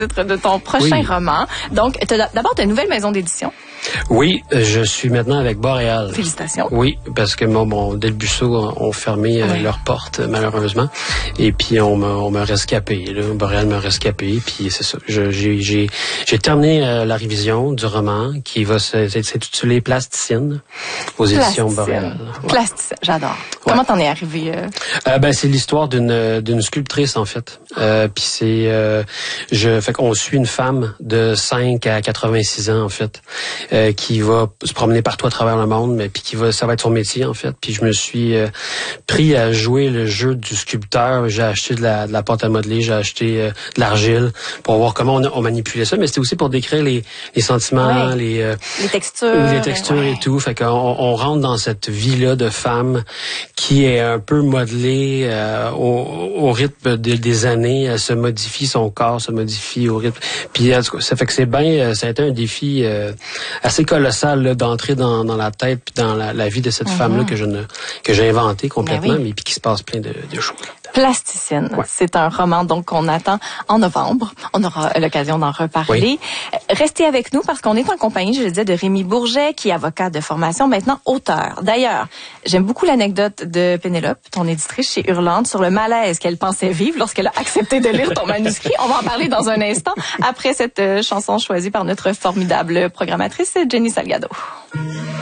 titre de ton prochain Oui. roman. Donc, d'abord, tu as une nouvelle maison d'édition. Oui, je suis maintenant avec Boréal. Félicitations. Oui, parce que mon Delbusso ont fermé leurs portes, malheureusement. Et puis, on m'a rescapé, là. Boréal m'a rescapé, puis c'est ça. J'ai terminé la révision du roman, qui va s'intituler Plasticine, aux éditions Boréal. Ouais. Plasticine, j'adore. Ouais. Comment t'en es arrivé? C'est l'histoire d'une sculptrice, en fait. Puis fait qu'on suit une femme de 5 à 86 ans, en fait. Qui va se promener partout à travers le monde, mais puis ça va être son métier en fait. Puis je me suis pris à jouer le jeu du sculpteur. J'ai acheté de la pâte à modeler, j'ai acheté de l'argile pour voir comment on manipulait ça. Mais c'était aussi pour décrire les sentiments, les textures et tout. Fait qu'on rentre dans cette vie-là de femme qui est un peu modelée au rythme des années. Elle se modifie, son corps se modifie au rythme. Puis ça fait que ça a été un défi assez colossal là, d'entrer dans la tête puis dans la vie de cette femme-là que j'ai inventée complètement, mais puis qui se passe plein de choses. Plasticine, c'est un roman donc qu'on attend en novembre. On aura l'occasion d'en reparler. Oui. Restez avec nous parce qu'on est en compagnie, je le disais, de Rémi Bourget, qui est avocat de formation, maintenant auteur. D'ailleurs, j'aime beaucoup l'anecdote de Pénélope, ton éditrice chez Hurlante, sur le malaise qu'elle pensait vivre lorsqu'elle a accepté de lire ton manuscrit. On va en parler dans un instant, après cette chanson choisie par notre formidable programmatrice, Jenny Salgado.